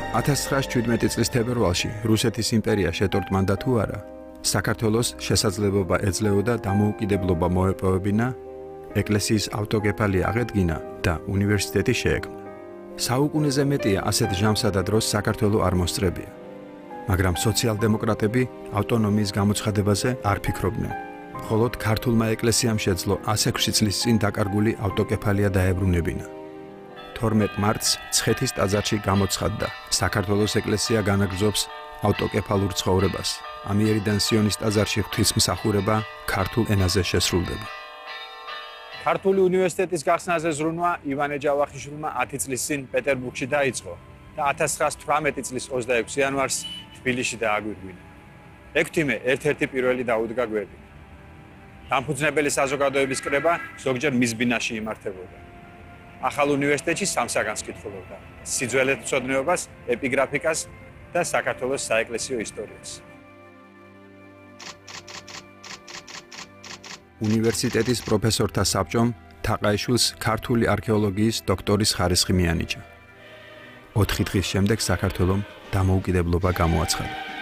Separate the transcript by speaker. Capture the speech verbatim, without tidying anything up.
Speaker 1: ათას ცხრაას შვიდმეტი წლის თებერვალში რუსეთის იმპერია შეტორტმანდა თუ არა, საქართველოს შესაძლებლობა ეძლეოდა დამოუკიდებლობა მოეპოვებინა, ეკლესიის ავტოკეფალია აღედგინა და უნივერსიტეტი შეექმნა. საუკუნეზე მეტია ასეთ ჟამსა და დროს საქართველო არ მოსწრებია. მაგრამ სოციალ-დემოკრატები ავტონომიის გამოცხადებაზე არ ფიქრობდნენ. მხოლოდ ქართულმა ეკლესიამ შეძლო ას ექვსი წლის წინ დაკარგული ავტოკეფალია დაებრუნებინა. თორმეტ მარტს მცხეთის ტაძარში გამოცხადდა, საქართველოს ეკლესია განაგრძობს ავტოკეფალურ ცხოვრებას. ამიერიდან სიონის ტაძარში ღვთისმსახურება ქართულ ენაზე შესრულდება.
Speaker 2: ქართული უნივერსიტეტის გახსნაზე ზრუნვა ივანე ჯავახიშვილმა ათი წლის წინ პეტერბურგში დაიწყო და ათას ცხრაას თვრამეტი წლის ოცდაექვსი იანვარს თბილისში დააგვირგვინა. ექვთიმე ერთ-ერთი პირველი დაუდგა გვერდით. დამფუძნებელი საზოგადოების კრება ზოგჯერ მის ბინაში იმართებოდა. ახალ უნივერსიტეტში სამსაგანს კითხულობდა: სიძველეთმცოდნეობას, ეპიგრაფიკას და საქართველოს საეკლესიო ისტორიას.
Speaker 1: უნივერსიტეტის პროფესორთა საბჭომ თაყაიშვილს ქართული არქეოლოგიის დოქტორის ხარისხი მიანიჭა. ოთხი დღის შემდეგ საქართველომ დამოუკიდებლობა გამოაცხადა.